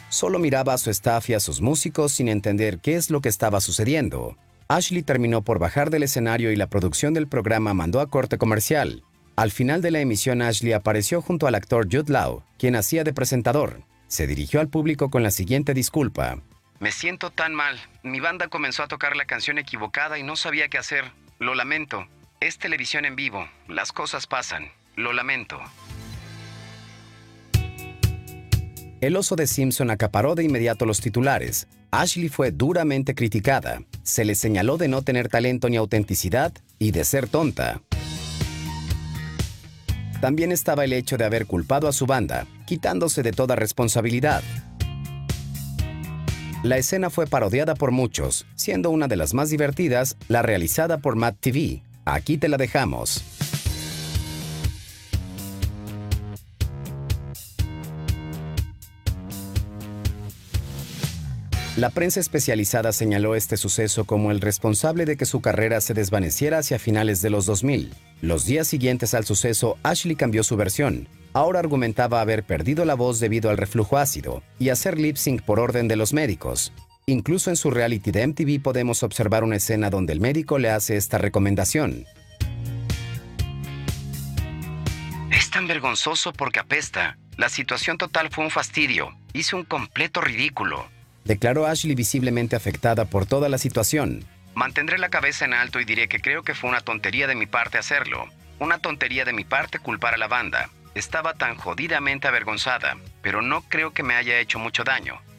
Solo miraba a su staff y a sus músicos sin entender qué es lo que estaba sucediendo. Ashley terminó por bajar del escenario y la producción del programa mandó a corte comercial. Al final de la emisión, Ashley apareció junto al actor Jude Law, quien hacía de presentador. Se dirigió al público con la siguiente disculpa. Me siento tan mal. Mi banda comenzó a tocar la canción equivocada y no sabía qué hacer. Lo lamento. Es televisión en vivo. Las cosas pasan. Lo lamento. El oso de Simpson acaparó de inmediato los titulares. Ashley fue duramente criticada. Se le señaló de no tener talento ni autenticidad y de ser tonta. También estaba el hecho de haber culpado a su banda, quitándose de toda responsabilidad. La escena fue parodiada por muchos, siendo una de las más divertidas la realizada por Mad TV. Aquí te la dejamos. La prensa especializada señaló este suceso como el responsable de que su carrera se desvaneciera hacia finales de los 2000. Los días siguientes al suceso, Ashley cambió su versión. Ahora argumentaba haber perdido la voz debido al reflujo ácido y hacer lip sync por orden de los médicos. Incluso en su reality de MTV podemos observar una escena donde el médico le hace esta recomendación. Es tan vergonzoso porque apesta. La situación total fue un fastidio. Hice un completo ridículo. Declaró Ashley, visiblemente afectada por toda la situación. Mantendré la cabeza en alto y diré que creo que fue una tontería de mi parte hacerlo. Una tontería de mi parte culpar a la banda. Estaba tan jodidamente avergonzada, pero no creo que me haya hecho mucho daño.